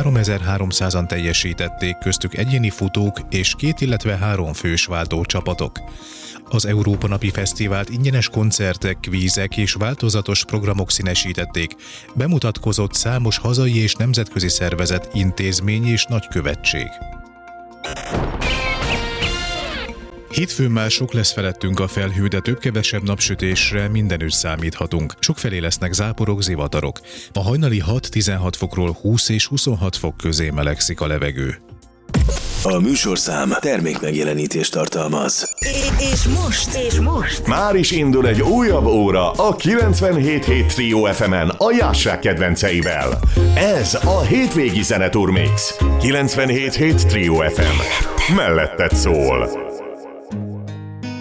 3300-an teljesítették, köztük egyéni futók és 2, illetve 3 fős váltó csapatok. Az Európa Napi Fesztivált ingyenes koncertek, kvízek és változatos programok színesítették, bemutatkozott számos hazai és nemzetközi szervezet, intézmény és nagykövetség. Hétfőn már sok lesz felettünk a felhő, de több-kevesebb napsütésre mindenütt számíthatunk. Sokfelé lesznek záporok, zivatarok. A hajnali 6-16 fokról 20 és 26 fok közé melegszik a levegő. A műsorszám termékmegjelenítést tartalmaz. És most már is indul egy újabb óra a 97.7 Trio FM-en a Jássák kedvenceivel. Ez a hétvégi Zeneturmix. 97.7 Trio FM. Melletted szól.